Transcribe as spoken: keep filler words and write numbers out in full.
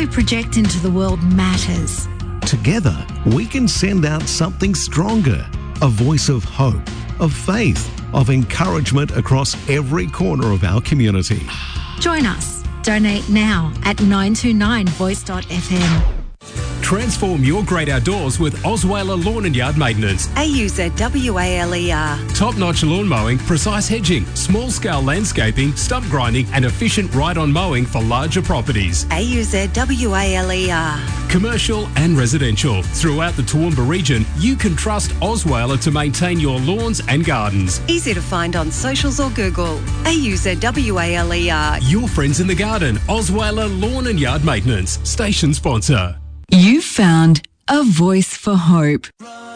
we project into the world matters. Together, we can send out something stronger, a voice of hope, of faith, of encouragement across every corner of our community. Join us. Donate now at nine two nine voice dot f m. Transform your great outdoors with Osweiler Lawn and Yard Maintenance. A U Z W A L E R. Top-notch lawn mowing, precise hedging, small-scale landscaping, stump grinding and efficient ride-on mowing for larger properties. A U Z W A L E R. Commercial and residential. Throughout the Toowoomba region, you can trust Osweiler to maintain your lawns and gardens. Easy to find on socials or Google. A U Z W A L E R. Your friends in the garden. Osweiler Lawn and Yard Maintenance. Station sponsor. You found a voice for hope.